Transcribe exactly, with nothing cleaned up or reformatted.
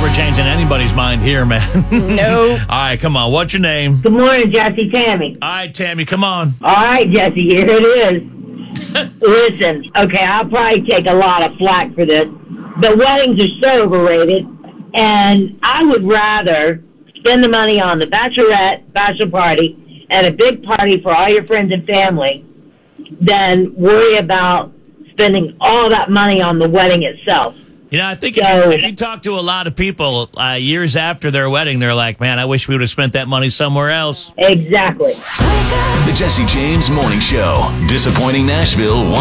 we're changing anybody's mind here, man. Nope. All right, come on. What's your name? Good morning, Jesse. Tammy. All right, Tammy, come on. All right, Jesse, here it is. Listen, okay, I'll probably take a lot of flack for this, but weddings are so overrated, and I would rather spend the money on the bachelorette, bachelor party, and a big party for all your friends and family than worry about spending all that money on the wedding itself. You know, I think So, if, you, if you talk to a lot of people uh, years after their wedding, they're like, man, I wish we would have spent that money somewhere else. Exactly. The Jesse James Morning Show. Disappointing Nashville